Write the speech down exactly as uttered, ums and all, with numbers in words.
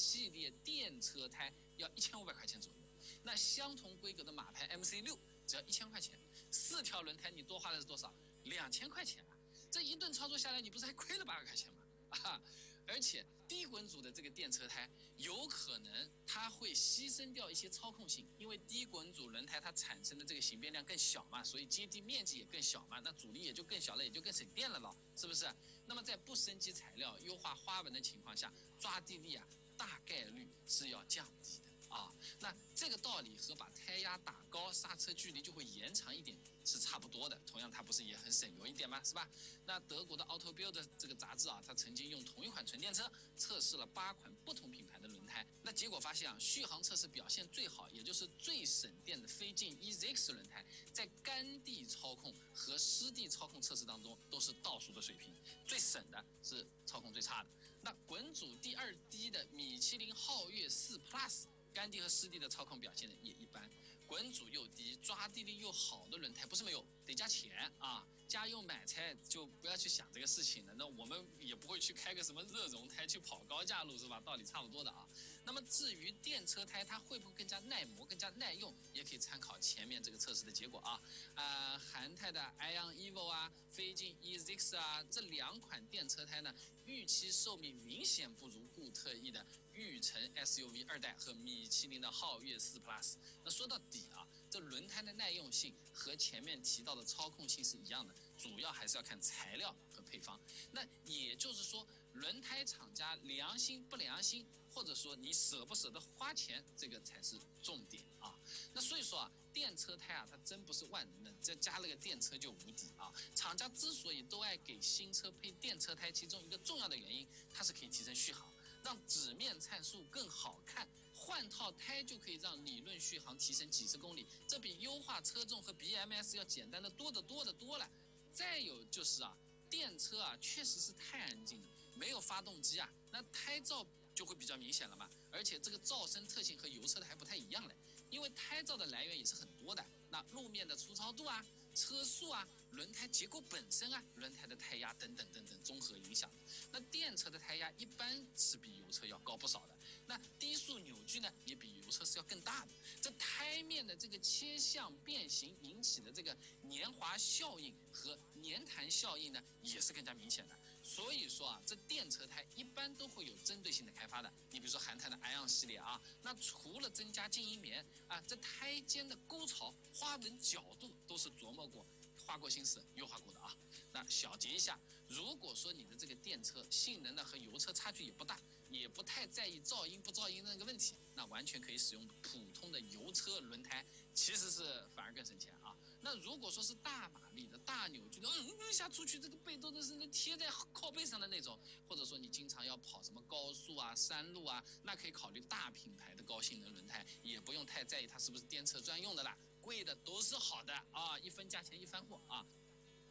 系列电车胎要一千五百块钱左右。那相同规格的马牌 M C 六只要一千块钱，四条轮胎你多花的是多少？两千块钱啊！这一顿操作下来，你不是还亏了八百块钱吗？啊！而且低滚阻的这个电车胎有可能它会牺牲掉一些操控性，因为低滚阻轮胎它产生的这个形变量更小嘛，所以接地面积也更小嘛，那阻力也就更小了，也就更省电了咯，是不是？那么在不升级材料、优化花纹的情况下，抓地力啊大概率是要降低的。啊，那这个道理和把胎压打高，刹车距离就会延长一点是差不多的。同样，它不是也很省油一点吗？是吧？那德国的 Auto Bild 这个杂志啊，它曾经用同一款纯电车测试了八款不同品牌的轮胎，那结果发现啊，续航测试表现最好，也就是最省电的飞进 E Z X 轮胎，在干地操控和湿地操控测试当中都是倒数的水平，最省的是操控最差的。那滚阻第二低的米其林皓月四 Plus。干地和湿地的操控表现的也一般，滚阻又低、抓地力又好的轮胎不是没有，得加钱啊！家用买菜就不要去想这个事情了。那我们也不会去开个什么热熔胎去跑高架路，是吧？道理差不多的啊。那么至于电车胎它会不会更加耐磨、更加耐用，也可以参考前面这个测试的结果啊。啊、呃，韩泰的 Ion Evo 啊、飞进 E Z X 啊这两款电车胎呢，预期寿命明显不如固特异的裕城 S U V 二代和米其林的皓月四 Plus。那说到底啊，这轮胎的耐用性和前面提到的操控性是一样的，主要还是要看材料和配方。那也就是说，轮胎厂家良心不良心，或者说你舍不舍得花钱，这个才是重点啊。那所以说啊，电车胎啊，它真不是万能的，这加了个电车就无敌啊。厂家之所以都爱给新车配电车胎，其中一个重要的原因，它是可以提升续航，让纸面参数更好看，换套胎就可以让理论续航提升几十公里，这比优化车重和 B M S 要简单的多得多得多了。再有就是啊，电车啊确实是太安静了，没有发动机啊，那胎噪就会比较明显了嘛。而且这个噪声特性和油车的还不太一样嘞，因为胎噪的来源也是很多的，那路面的粗糙度啊、车速啊、轮胎结构本身啊、轮胎的胎压等等等等综合影响的。那电车的胎压一般是比油车要高不少的，那低速扭矩呢也比油车是要更大的。这胎面的这个切向变形引起的这个粘滑效应和粘弹效应呢也是更加明显的。所以说啊，这电车胎一般都会有针对性的开发的。你比如说韩泰的 Ion 系列啊，那除了增加静音棉啊，这胎间的沟槽、花纹角度都是琢磨过、花过心思、优化过的啊。那小结一下，如果说你的这个电车性能呢和油车差距也不大，也不太在意噪音不噪音的那个问题，那完全可以使用普通的油车轮胎，其实是反而更省钱啊。那如果说是大马力的大扭矩的，嗯，一下出去这个背都是贴在靠背上的那种，或者说你经常要跑什么高速啊、山路啊，那可以考虑大品牌的高性能轮胎，也不用太在意它是不是电车专用的啦。贵的都是好的啊，一分价钱一分货啊。